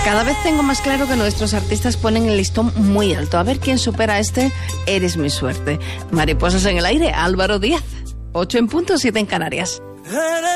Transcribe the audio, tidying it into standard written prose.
Cada vez tengo más claro que nuestros artistas ponen el listón muy alto. A ver quién supera Eres mi suerte. Mariposas en el aire, Álvaro Díaz. 8 en punto, 7 en Canarias.